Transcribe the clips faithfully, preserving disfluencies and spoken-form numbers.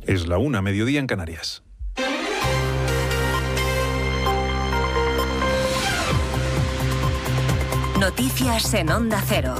Es la una, mediodía en Canarias. Noticias en Onda Cero.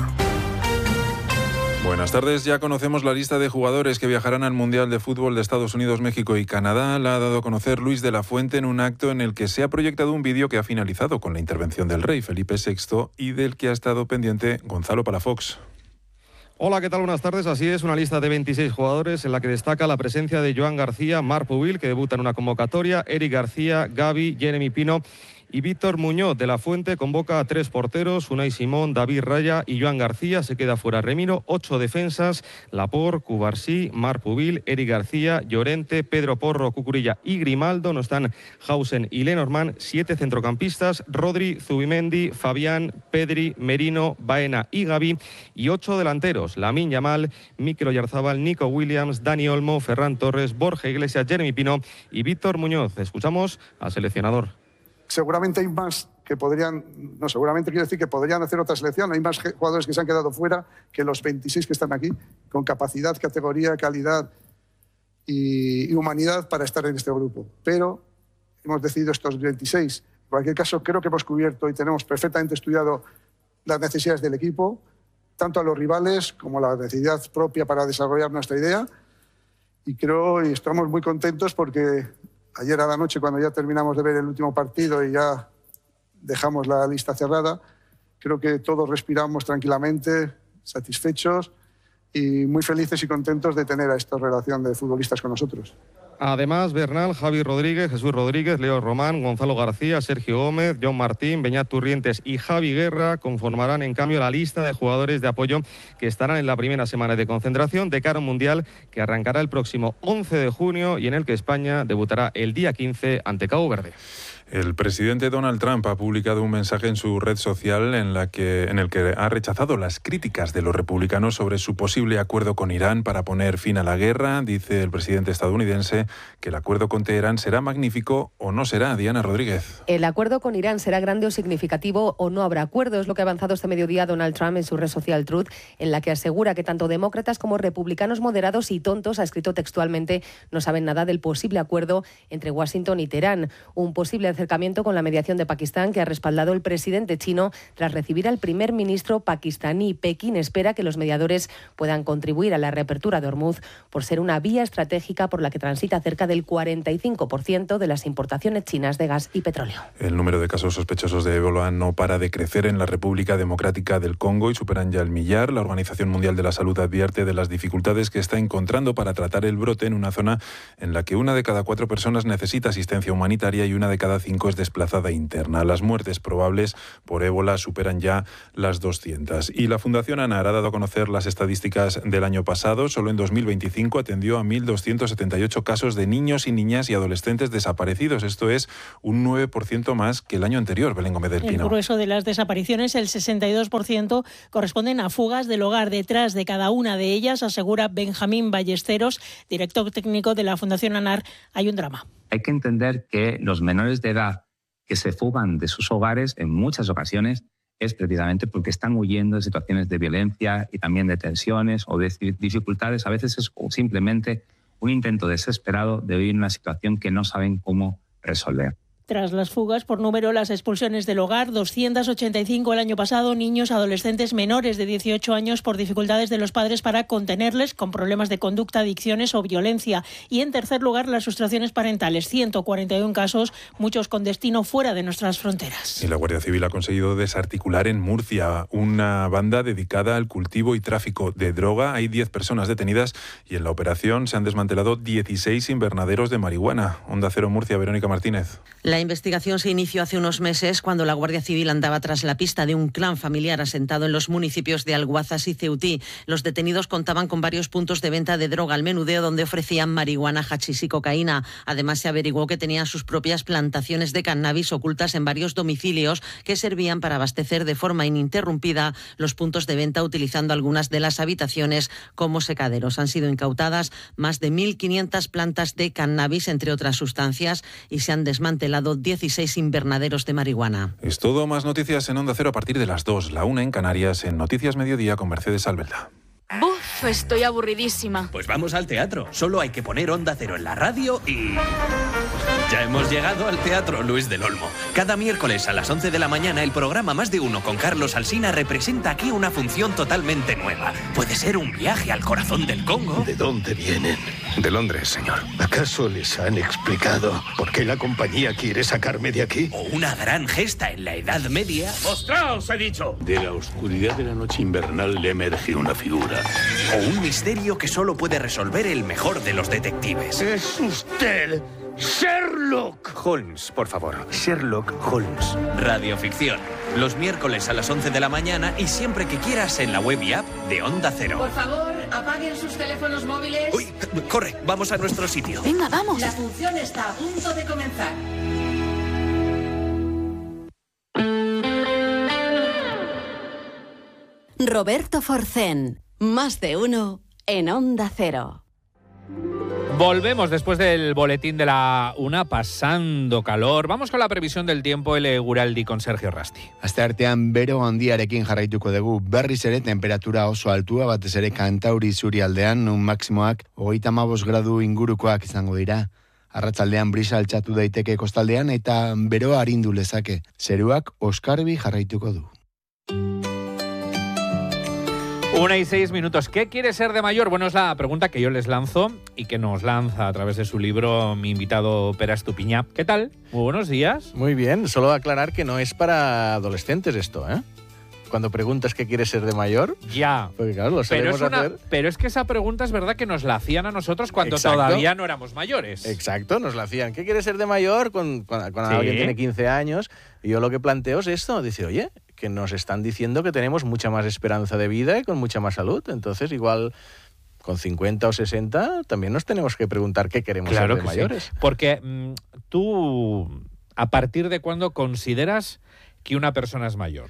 Buenas tardes. Ya conocemos la lista de jugadores que viajarán al Mundial de Fútbol de Estados Unidos, México y Canadá. La ha dado a conocer Luis de la Fuente en un acto en el que se ha proyectado un vídeo que ha finalizado con la intervención del rey Felipe sexto y del que ha estado pendiente Gonzalo Palafox. Hola, ¿qué tal? Buenas tardes. Así es, una lista de veintiséis jugadores en la que destaca la presencia de Joan García, Marc Pubil, que debuta en una convocatoria, Eric García, Gavi, Jeremy Pino y Víctor Muñoz. De la Fuente convoca a tres porteros, Unai Simón, David Raya y Joan García. Se queda fuera Remiro, ocho defensas, Laporte, Cubarsí, Marc Pubil, Eric García, Llorente, Pedro Porro, Cucurilla y Grimaldo. No están Hausen y Lenormand. Siete centrocampistas, Rodri, Zubimendi, Fabián, Pedri, Merino, Baena y Gavi. Y ocho delanteros, Lamine Yamal, Mikel Oyarzabal, Nico Williams, Dani Olmo, Ferran Torres, Borja Iglesias, Jeremy Pino y Víctor Muñoz. Escuchamos al seleccionador. Seguramente hay más que podrían, no, seguramente quiero decir que podrían hacer otra selección. Hay más jugadores que se han quedado fuera que los veintiséis que están aquí, con capacidad, categoría, calidad y, y humanidad para estar en este grupo. Pero hemos decidido estos veintiséis. En cualquier caso, creo que hemos cubierto y tenemos perfectamente estudiado las necesidades del equipo, tanto a los rivales como la necesidad propia para desarrollar nuestra idea. Y creo y estamos muy contentos porque ayer a la noche, cuando ya terminamos de ver el último partido y ya dejamos la lista cerrada, creo que todos respiramos tranquilamente, satisfechos y muy felices y contentos de tener a esta relación de futbolistas con nosotros. Además, Bernal, Javi Rodríguez, Jesús Rodríguez, Leo Román, Gonzalo García, Sergio Gómez, John Martín, Beñat Turrientes y Javi Guerra conformarán en cambio la lista de jugadores de apoyo que estarán en la primera semana de concentración de cara a un Mundial que arrancará el próximo once de junio y en el que España debutará el día quince ante Cabo Verde. El presidente Donald Trump ha publicado un mensaje en su red social en, la que, en el que ha rechazado las críticas de los republicanos sobre su posible acuerdo con Irán para poner fin a la guerra. Dice el presidente estadounidense que el acuerdo con Teherán será magnífico o no será. Diana Rodríguez. El acuerdo con Irán será grande o significativo o no habrá acuerdo. Es lo que ha avanzado este mediodía Donald Trump en su red social Truth, en la que asegura que tanto demócratas como republicanos moderados y tontos, ha escrito textualmente, no saben nada del posible acuerdo entre Washington y Teherán. Un posible acercamiento con la mediación de Pakistán que ha respaldado el presidente chino tras recibir al primer ministro pakistaní. Pekín espera que los mediadores puedan contribuir a la reapertura de Hormuz por ser una vía estratégica por la que transita cerca del cuarenta y cinco por ciento de las importaciones chinas de gas y petróleo. El número de casos sospechosos de ébola no para de crecer en la República Democrática del Congo y superan ya el millar. La Organización Mundial de la Salud advierte de las dificultades que está encontrando para tratar el brote en una zona en la que una de cada cuatro personas necesita asistencia humanitaria y una de cada cinco es desplazada interna. Las muertes probables por ébola superan ya las doscientas. Y la Fundación ANAR ha dado a conocer las estadísticas del año pasado. Solo en dos mil veinticinco atendió a mil doscientos setenta y ocho casos de niños y niñas y adolescentes desaparecidos. Esto es un nueve por ciento más que el año anterior. Belén Gómez del Pino. El grueso de las desapariciones, el sesenta y dos por ciento, corresponden a fugas del hogar. Detrás de cada una de ellas, asegura Benjamín Ballesteros, director técnico de la Fundación ANAR, hay un drama. Hay que entender que los menores de edad que se fugan de sus hogares en muchas ocasiones es precisamente porque están huyendo de situaciones de violencia y también de tensiones o de dificultades. A veces es simplemente un intento desesperado de vivir una situación que no saben cómo resolver. Tras las fugas por número, las expulsiones del hogar, doscientas ochenta y cinco el año pasado, niños, adolescentes menores de dieciocho años por dificultades de los padres para contenerles con problemas de conducta, adicciones o violencia. Y en tercer lugar, las sustracciones parentales, ciento cuarenta y uno casos, muchos con destino fuera de nuestras fronteras. Y la Guardia Civil ha conseguido desarticular en Murcia una banda dedicada al cultivo y tráfico de droga. Hay diez personas detenidas y en la operación se han desmantelado dieciséis invernaderos de marihuana. Onda Cero Murcia, Verónica Martínez. La investigación se inició hace unos meses cuando la Guardia Civil andaba tras la pista de un clan familiar asentado en los municipios de Alguazas y Ceutí. Los detenidos contaban con varios puntos de venta de droga al menudeo donde ofrecían marihuana, hachís y cocaína. Además, se averiguó que tenían sus propias plantaciones de cannabis ocultas en varios domicilios que servían para abastecer de forma ininterrumpida los puntos de venta utilizando algunas de las habitaciones como secaderos. Han sido incautadas más de mil quinientas plantas de cannabis, entre otras sustancias, y se han desmantelado dieciséis invernaderos de marihuana. Es todo. Más noticias en Onda Cero a partir de las dos, la una en Canarias, en Noticias Mediodía con Mercedes Albelda. Buf, estoy aburridísima. Pues vamos al teatro. Solo hay que poner Onda Cero en la radio y... Ya hemos llegado al Teatro Luis del Olmo. Cada miércoles a las once de la mañana el programa Más de Uno con Carlos Alsina representa aquí una función totalmente nueva. Puede ser un viaje al corazón del Congo. ¿De dónde vienen? De Londres, señor. ¿Acaso les han explicado por qué la compañía quiere sacarme de aquí? O una gran gesta en la Edad Media. ¡Mostraos, he dicho! De la oscuridad de la noche invernal le emerge una figura. O un misterio que solo puede resolver el mejor de los detectives. ¡Es usted! ¡Sherlock! Holmes, por favor. Sherlock Holmes. Radioficción. Los miércoles a las once de la mañana y siempre que quieras en la web y app de Onda Cero. Por favor, apaguen sus teléfonos móviles. Uy, corre, vamos a nuestro sitio. Venga, vamos. La función está a punto de comenzar. Roberto Forcén. Más de uno en Onda Cero. Volvemos después del boletín de la una, pasando calor. Vamos con la previsión del tiempo, L. Guraldi con Sergio Rasti. Asteartean bero handiarekin jarraituko dugu. Berriz ere temperatura oso altua, batez ere Kantauri isurialdean, nun maksimoak hogeita hamabost gradu ingurukoak izango dira. Arratsaldean brisa altxatu daiteke kostaldean eta beroa arindu lezake. Zeruak oskarbi jarraituko du. Una y seis minutos. ¿Qué quiere ser de mayor? Bueno, es la pregunta que yo les lanzo y que nos lanza a través de su libro mi invitado Pere Estupiñá. ¿Qué tal? Muy buenos días. Muy bien. Solo aclarar que no es para adolescentes esto, ¿eh? Cuando preguntas qué quieres ser de mayor. Ya. Porque claro, lo sabemos pero es una, hacer. Pero es que esa pregunta es verdad que nos la hacían a nosotros cuando Exacto. todavía no éramos mayores. Exacto, nos la hacían. ¿Qué quieres ser de mayor? Cuando, cuando, cuando Sí. alguien tiene quince años. Y yo lo que planteo es esto. Dice, oye, que nos están diciendo que tenemos mucha más esperanza de vida y con mucha más salud. Entonces, igual con cincuenta o sesenta también nos tenemos que preguntar qué queremos Claro ser de que mayores. sí. Porque mmm, tú, ¿a partir de cuándo consideras que una persona es mayor?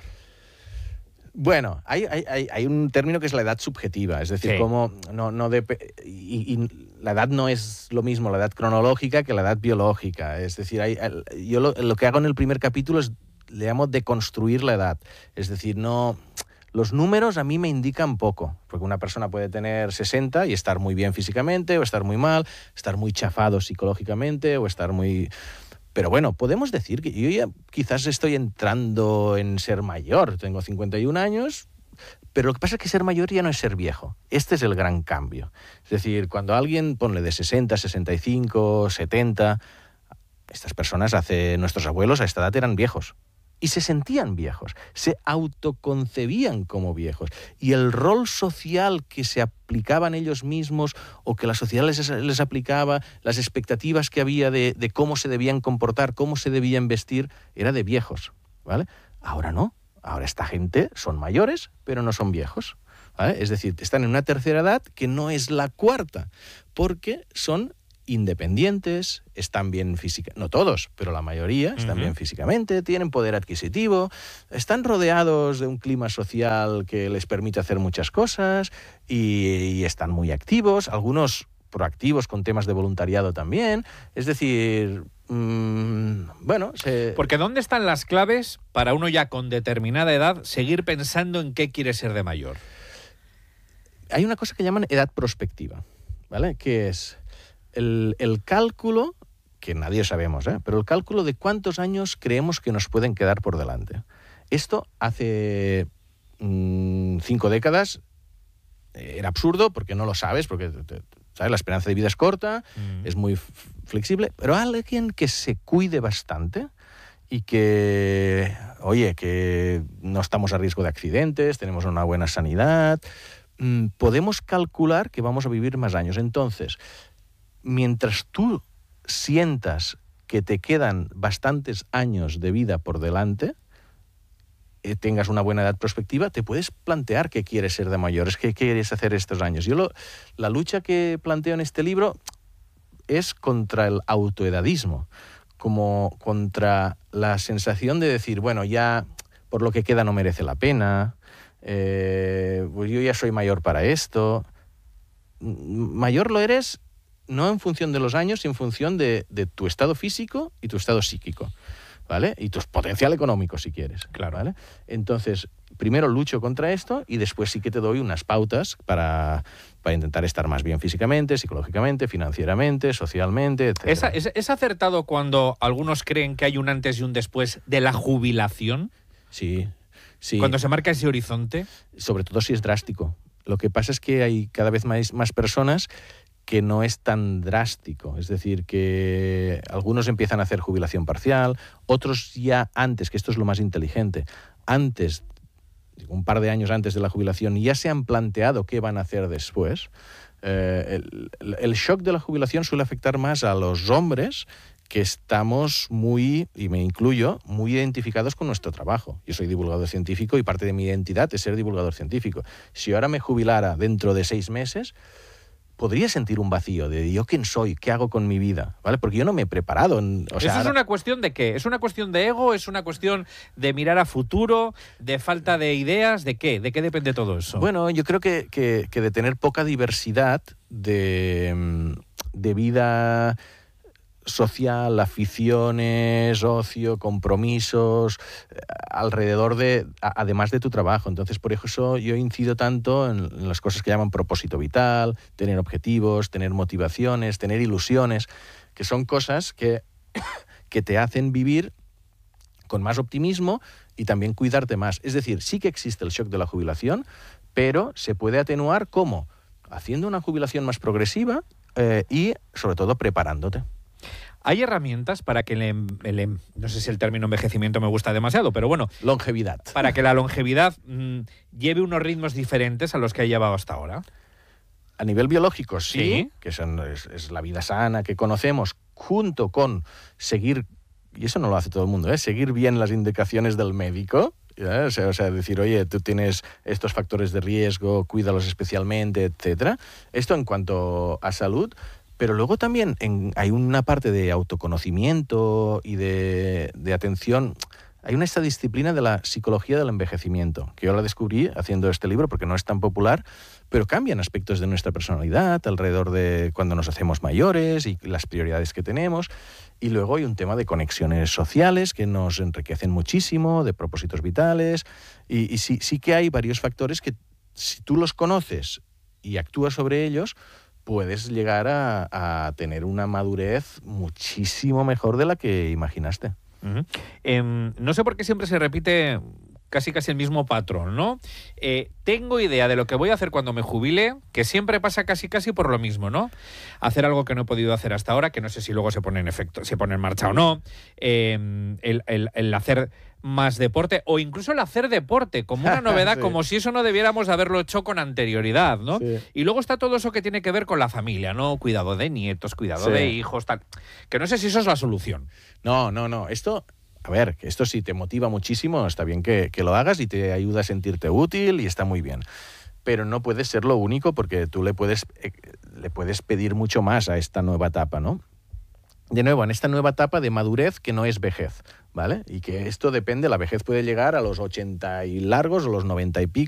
Bueno, hay, hay, hay un término que es la edad subjetiva, es decir, Sí. como no, no dep- y, y la edad no es lo mismo, la edad cronológica que la edad biológica. Es decir, hay, yo lo, lo que hago en el primer capítulo es, le llamo deconstruir la edad. Es decir, no... Los números a mí me indican poco, porque una persona puede tener sesenta y estar muy bien físicamente, o estar muy mal, estar muy chafado psicológicamente, o estar muy... Pero bueno, podemos decir que yo ya quizás estoy entrando en ser mayor. Tengo cincuenta y un años, pero lo que pasa es que ser mayor ya no es ser viejo. Este es el gran cambio. Es decir, cuando alguien, ponle de sesenta, sesenta y cinco, setenta, estas personas, hace nuestros abuelos a esta edad eran viejos. Y se sentían viejos, se autoconcebían como viejos. Y el rol social que se aplicaban ellos mismos o que la sociedad les, les aplicaba, las expectativas que había de, de cómo se debían comportar, cómo se debían vestir, era de viejos, ¿vale? Ahora no, ahora esta gente son mayores, pero no son viejos, ¿vale? Es decir, están en una tercera edad que no es la cuarta, porque son independientes, están bien físicamente, no todos, pero la mayoría están uh-huh. bien físicamente, tienen poder adquisitivo, están rodeados de un clima social que les permite hacer muchas cosas y, y están muy activos, algunos proactivos con temas de voluntariado también. Es decir, mmm, bueno... Se... Porque ¿dónde están las claves para uno ya con determinada edad seguir pensando en qué quiere ser de mayor? Hay una cosa que llaman edad prospectiva, ¿vale? Que es... El, el cálculo, que nadie sabemos, ¿eh? pero el cálculo de cuántos años creemos que nos pueden quedar por delante. Esto hace mmm, cinco décadas era absurdo porque no lo sabes, porque ¿sabes? La esperanza de vida es corta, mm. es muy f- flexible, pero alguien que se cuide bastante y que, oye, que no estamos a riesgo de accidentes, tenemos una buena sanidad, mmm, podemos calcular que vamos a vivir más años. Entonces... Mientras tú sientas que te quedan bastantes años de vida por delante, eh, tengas una buena edad prospectiva, te puedes plantear qué quieres ser de mayores, qué quieres hacer estos años. Yo lo, la lucha que planteo en este libro es contra el autoedadismo, como contra la sensación de decir, bueno, ya por lo que queda no merece la pena, eh, pues yo ya soy mayor para esto. Mayor lo eres... no en función de los años, sino en función de, de tu estado físico y tu estado psíquico, ¿vale? Y tu potencial económico, si quieres, claro. ¿vale? Entonces, primero lucho contra esto y después sí que te doy unas pautas para, para intentar estar más bien físicamente, psicológicamente, financieramente, socialmente, etcétera. ¿Es, es, ¿Es acertado cuando algunos creen que hay un antes y un después de la jubilación? Sí, sí. Cuando se marca ese horizonte. Sobre todo si es drástico. Lo que pasa es que hay cada vez más, más personas que no es tan drástico. Es decir, que algunos empiezan a hacer jubilación parcial, otros ya antes, que esto es lo más inteligente, antes, un par de años antes de la jubilación, ya se han planteado qué van a hacer después. Eh, el, el shock de la jubilación suele afectar más a los hombres que estamos muy, y me incluyo, muy identificados con nuestro trabajo. Yo soy divulgador científico y parte de mi identidad es ser divulgador científico. Si ahora me jubilara dentro de seis meses, podría sentir un vacío de ¿yo quién soy? ¿Qué hago con mi vida? ¿Vale? Porque yo no me he preparado. En, o sea, ¿Eso ahora... es una cuestión de qué? ¿Es una cuestión de ego? ¿Es una cuestión de mirar a futuro? ¿De falta de ideas? ¿De qué? ¿De qué depende todo eso? Bueno, yo creo que, que, que de tener poca diversidad de, de vida social, aficiones, ocio, compromisos, alrededor de, además de tu trabajo. Entonces, por eso yo incido tanto en, en las cosas que llaman propósito vital, tener objetivos, tener motivaciones, tener ilusiones, que son cosas que, que te hacen vivir con más optimismo y también cuidarte más. Es decir, sí que existe el shock de la jubilación, pero se puede atenuar ¿cómo? Haciendo una jubilación más progresiva eh, y, sobre todo, preparándote. ¿Hay herramientas para que el, el, no sé si el término envejecimiento me gusta demasiado, pero bueno... Longevidad. Para que la longevidad mmm, lleve unos ritmos diferentes a los que ha llevado hasta ahora? A nivel biológico, sí, ¿Sí? que son, es, es la vida sana que conocemos, junto con seguir, y eso no lo hace todo el mundo, ¿eh? Seguir bien las indicaciones del médico, ¿ya? O sea, o sea, decir, oye, tú tienes estos factores de riesgo, cuídalos especialmente, etcétera. Esto en cuanto a salud... Pero luego también en, hay una parte de autoconocimiento y de, de atención. Hay una esta disciplina de la psicología del envejecimiento, que yo la descubrí haciendo este libro porque no es tan popular, pero cambian aspectos de nuestra personalidad alrededor de cuando nos hacemos mayores y las prioridades que tenemos. Y luego hay un tema de conexiones sociales que nos enriquecen muchísimo, de propósitos vitales. Y, y sí, sí que hay varios factores que si tú los conoces y actúas sobre ellos, puedes llegar a, a tener una madurez muchísimo mejor de la que imaginaste. Uh-huh. Eh, no sé por qué siempre se repite casi casi el mismo patrón, ¿no? Eh, tengo idea de lo que voy a hacer cuando me jubile, que siempre pasa casi casi por lo mismo, ¿no? Hacer algo que no he podido hacer hasta ahora, que no sé si luego se pone en efecto, se pone en marcha o no. Eh, el, el, el hacer más deporte, o incluso el hacer deporte como una novedad, sí. Como si eso no debiéramos de haberlo hecho con anterioridad, ¿no? Sí. Y luego está todo eso que tiene que ver con la familia, ¿no? Cuidado de nietos, cuidado sí. de hijos, tal. Que no sé si eso es la solución. No, no, no. Esto, a ver, que esto sí te motiva muchísimo, está bien que, que lo hagas y te ayuda a sentirte útil y está muy bien. Pero no puede ser lo único porque tú le puedes, eh, le puedes pedir mucho más a esta nueva etapa, ¿no? De nuevo, en esta nueva etapa de madurez que no es vejez, ¿vale? Y que esto depende, la vejez puede llegar a los ochenta y largos o los noventa y pico,